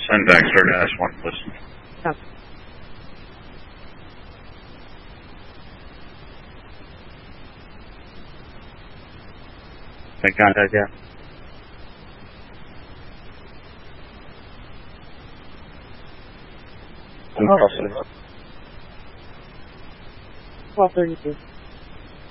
Send Dexter to S1, listen. Okay. Make contact yet? Oh, 1232.